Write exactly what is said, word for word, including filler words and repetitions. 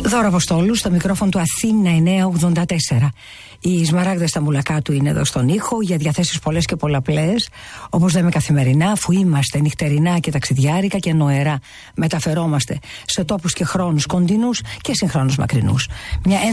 Δώρα Αποστόλου στο μικρόφωνο του Αθήνα εννιακόσια ογδόντα τέσσερα. Η Σμαράγδα Σταμπουλακάτου είναι εδώ στον ήχο για διαθέσεις πολλές και πολλαπλές. Όπως λέμε καθημερινά, αφού είμαστε νυχτερινά και ταξιδιάρικα και νοερά, μεταφερόμαστε σε τόπους και χρόνους κοντινούς και συγχρόνως μακρινούς. Μια